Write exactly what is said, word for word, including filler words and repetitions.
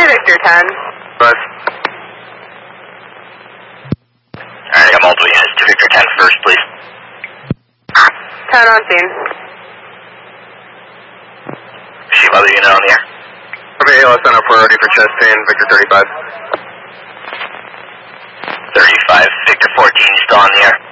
Victor ten. Bus. Alright, I got multiple units to Victor ten first, please. ten on scene. Shoot other unit on the air. Okay, I'll send up priority for chest pain, Victor thirty-five. thirty-five, Victor fourteen, still on the air.